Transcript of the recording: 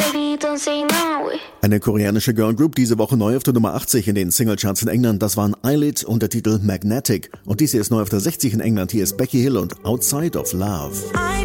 baby, don't say no. Eine koreanische Girlgroup, diese Woche neu auf der Nummer 80 in den Singlecharts in England. Das waren Eyelid und der Titel Magnetic. Und dies hier ist neu auf der 60 in England. Hier ist Becky Hill und Outside of Love.